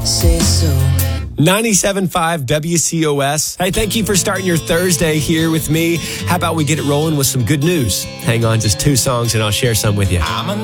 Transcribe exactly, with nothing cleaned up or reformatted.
say so. ninety-seven point five W C O S. Hey, thank you for starting your Thursday here with me. How about we get it rolling with some good news? Hang on, just two songs and I'll share some with you. I'm a